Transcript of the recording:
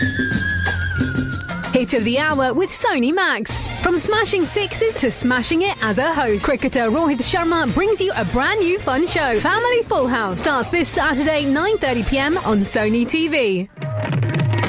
Hit of the hour with Sony Max. From smashing sixes to smashing it as a host, cricketer Rohit Sharma brings you a brand new fun show. Family Full House starts this Saturday 9:30 p.m. on Sony TV.